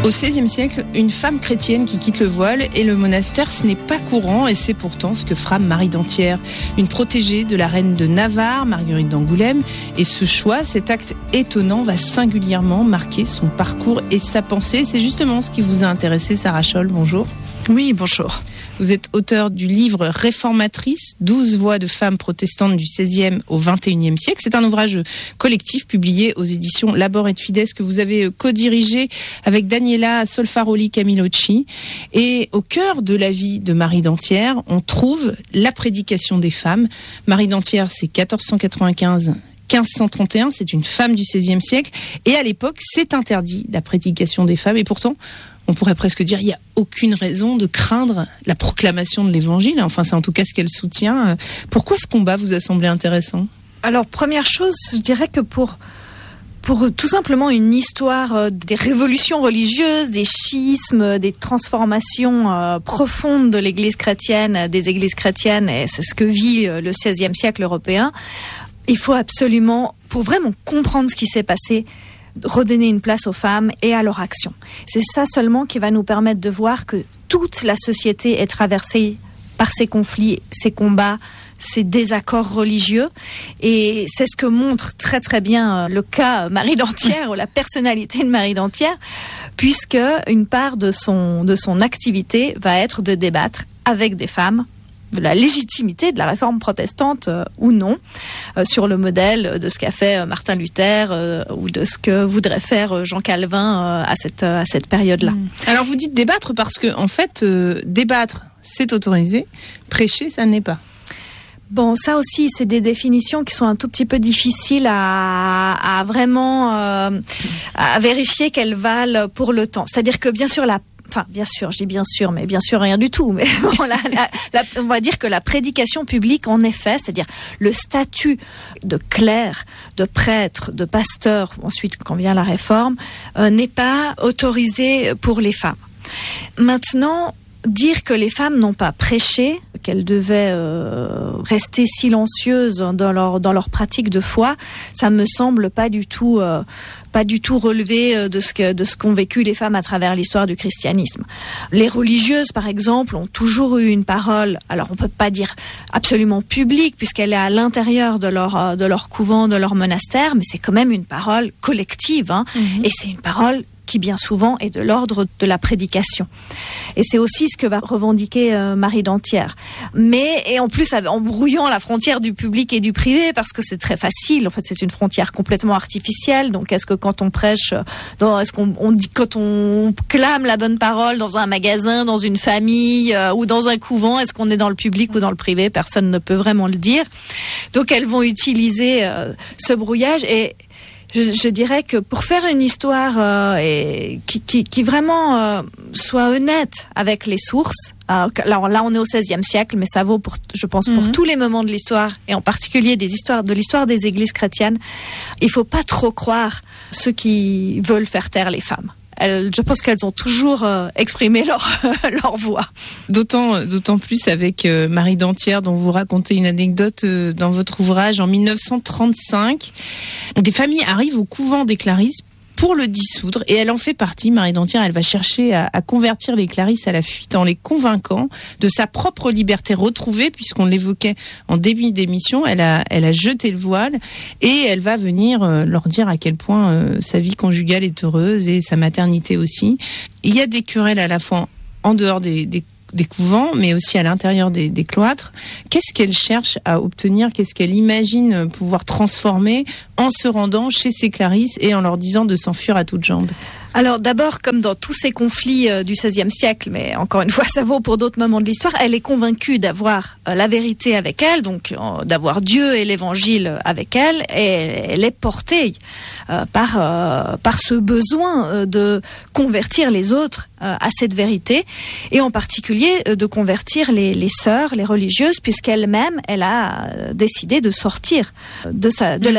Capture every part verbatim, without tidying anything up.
Au seizième siècle, une femme chrétienne qui quitte le voile et le monastère, ce n'est pas courant et c'est pourtant ce que fera Marie d'Antières, une protégée de la reine de Navarre, Marguerite d'Angoulême. Et ce choix, cet acte étonnant, va singulièrement marquer son parcours et sa pensée. C'est justement ce qui vous a intéressé, Sarah Scholl. Bonjour. Oui, bonjour. Vous êtes auteur du livre Réformatrice, douze voix de femmes protestantes du seizième au vingt et unième siècle. C'est un ouvrage collectif publié aux éditions Labor et Fides que vous avez co-dirigé avec Daniela Solfaroli Camilocci. Et au cœur de la vie de Marie d'Antières, on trouve la prédication des femmes. Marie d'Antières, c'est quatorze cent quatre-vingt-quinze quinze cent trente et un, c'est une femme du seizième siècle. Et à l'époque, c'est interdit, la prédication des femmes. Et pourtant, on pourrait presque dire qu'il n'y a aucune raison de craindre la proclamation de l'évangile. Enfin, c'est en tout cas ce qu'elle soutient. Pourquoi ce combat vous a semblé intéressant ? Alors, première chose, je dirais que pour, pour tout simplement une histoire des révolutions religieuses, des schismes, des transformations euh, profondes de l'Église chrétienne, des églises chrétiennes, et c'est ce que vit le seizième siècle européen, il faut absolument, pour vraiment comprendre ce qui s'est passé, redonner une place aux femmes et à leur action. C'est ça seulement qui va nous permettre de voir que toute la société est traversée par ces conflits, ces combats, ces désaccords religieux. Et c'est ce que montre très très bien le cas Marie d'Antières ou la personnalité de Marie d'Antières, puisque une part de son, de son activité va être de débattre avec des femmes de la légitimité de la réforme protestante euh, ou non, euh, sur le modèle de ce qu'a fait euh, Martin Luther euh, ou de ce que voudrait faire euh, Jean Calvin euh, à cette, euh, à cette période-là. Mmh. Alors vous dites débattre parce que, en fait, euh, débattre, c'est autorisé, prêcher, ça ne l'est pas. Bon, ça aussi, c'est des définitions qui sont un tout petit peu difficiles à, à vraiment euh, à vérifier qu'elles valent pour le temps. C'est-à-dire que, bien sûr, la Enfin, bien sûr, je dis bien sûr, mais bien sûr rien du tout. Mais bon, la, la, la, on va dire que la prédication publique, en effet, c'est-à-dire le statut de clerc, de prêtre, de pasteur, ensuite quand vient la réforme, euh, n'est pas autorisé pour les femmes. Maintenant, dire que les femmes n'ont pas prêché, qu'elles devaient euh, rester silencieuses dans leur dans leur pratique de foi, ça me semble pas du tout euh, pas du tout relevé de ce que de ce qu'ont vécu les femmes à travers l'histoire du christianisme. Les religieuses, par exemple, ont toujours eu une parole. Alors on peut pas dire absolument publique puisqu'elle est à l'intérieur de leur de leur couvent, de leur monastère, mais c'est quand même une parole collective, hein, mmh. Et c'est une parole qui bien souvent est de l'ordre de la prédication. Et c'est aussi ce que va revendiquer euh, Marie d'Antières. Mais, et en plus, en brouillant la frontière du public et du privé, parce que c'est très facile, en fait, c'est une frontière complètement artificielle. Donc, est-ce que quand on prêche, dans, est-ce qu'on on dit, quand on clame la bonne parole dans un magasin, dans une famille euh, ou dans un couvent, est-ce qu'on est dans le public ou dans le privé ? Personne ne peut vraiment le dire. Donc, elles vont utiliser euh, ce brouillage et Je, je dirais que pour faire une histoire euh, et qui, qui, qui vraiment euh, soit honnête avec les sources, euh, alors là on est au seizième siècle, mais ça vaut pour, je pense, pour mm-hmm. tous les moments de l'histoire et en particulier des histoires de l'histoire des églises chrétiennes, il faut pas trop croire ceux qui veulent faire taire les femmes. Elles, je pense qu'elles ont toujours euh, exprimé leur, leur voix. D'autant, d'autant plus avec euh, Marie d'Antières, dont vous racontez une anecdote euh, dans votre ouvrage. En dix-neuf cent trente-cinq, des familles arrivent au couvent des Clarisses pour le dissoudre, et elle en fait partie. Marie d'Antières, elle va chercher à, à convertir les Clarisses à la fuite en les convainquant de sa propre liberté retrouvée, puisqu'on l'évoquait en début d'émission. Elle a, elle a jeté le voile et elle va venir euh, leur dire à quel point euh, sa vie conjugale est heureuse et sa maternité aussi. Il y a des querelles à la fois en dehors des, des des couvents, mais aussi à l'intérieur des, des cloîtres. Qu'est-ce qu'elle cherche à obtenir ? Qu'est-ce qu'elle imagine pouvoir transformer en se rendant chez ces Clarisses et en leur disant de s'enfuir à toutes jambes ? Alors d'abord, comme dans tous ces conflits euh, du seizième siècle, mais encore une fois, ça vaut pour d'autres moments de l'histoire, elle est convaincue d'avoir euh, la vérité avec elle, donc euh, d'avoir Dieu et l'Évangile avec elle, et elle est portée euh, par euh, par ce besoin euh, de convertir les autres euh, à cette vérité, et en particulier euh, de convertir les, les sœurs, les religieuses, puisqu'elle-même, elle a euh, décidé de sortir de, sa, de la vie religieuse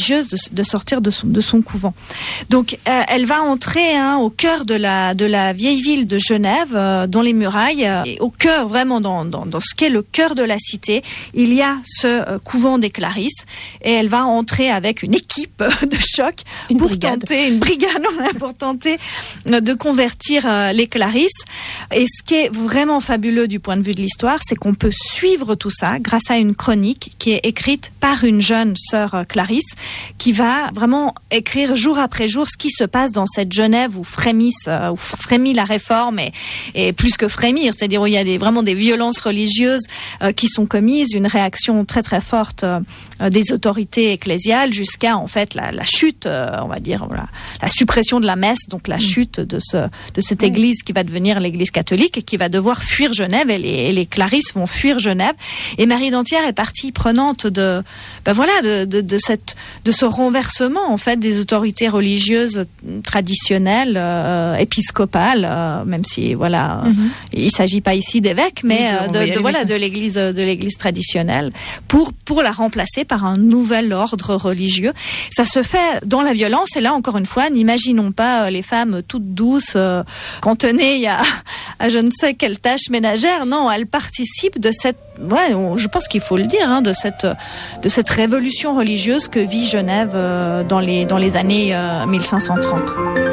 religieuse de, de sortir de son, de son couvent. Donc, euh, elle va entrer hein, au cœur de la, de la vieille ville de Genève, euh, dans les murailles, euh, et au cœur, vraiment dans, dans, dans ce qu'est le cœur de la cité, il y a ce euh, couvent des Clarisses, et elle va entrer avec une équipe de choc une pour brigade. tenter, une brigade, pour tenter de convertir euh, les Clarisses. Et ce qui est vraiment fabuleux du point de vue de l'histoire, c'est qu'on peut suivre tout ça grâce à une chronique qui est écrite par une jeune sœur euh, Clarisse, qui va vraiment écrire jour après jour ce qui se passe dans cette Genève où frémissent, euh, où frémit la réforme et, et plus que frémir, c'est-à-dire où il y a des, vraiment des violences religieuses euh, qui sont commises, une réaction très très forte euh, des autorités ecclésiales jusqu'à en fait la, la chute, euh, on va dire la, la suppression de la messe, donc la mmh. chute de ce de cette mmh. église qui va devenir l'église catholique et qui va devoir fuir Genève, et les, et les Clarisses vont fuir Genève. Et Marie d'Antière est partie prenante de ben voilà de, de, de cette de ce renversement en fait des autorités religieuses traditionnelles, euh, épiscopales, euh, même si voilà mmh. il s'agit pas ici d'évêques, mais oui, de, de, de voilà de l'église de l'église traditionnelle pour pour la remplacer par un nouvel ordre religieux. Ça se fait dans la violence, et là encore une fois, n'imaginons pas les femmes toutes douces euh, cantonnées à, à je ne sais quelle tâche ménagère. Non, elles participent de cette, ouais, je pense qu'il faut le dire, hein, de cette de cette révolution religieuse que vit Genève euh, dans les dans les années euh, mille cinq cent trente.